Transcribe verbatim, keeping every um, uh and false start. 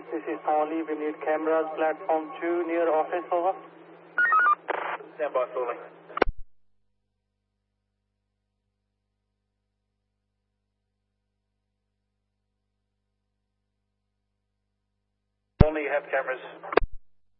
This is Tawny. We need cameras, platform two near office, over. Stand by, Foley. Only have cameras.